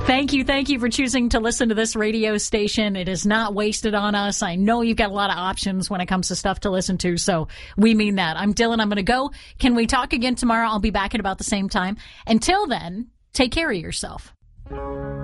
Thank you for choosing to listen to this radio station. It is not wasted on us. I know you've got a lot of options when it comes to stuff to listen to, so we mean that. I'm Dylan. I'm going to go. Can we talk again tomorrow? I'll be back at about the same time. Until then, take care of yourself.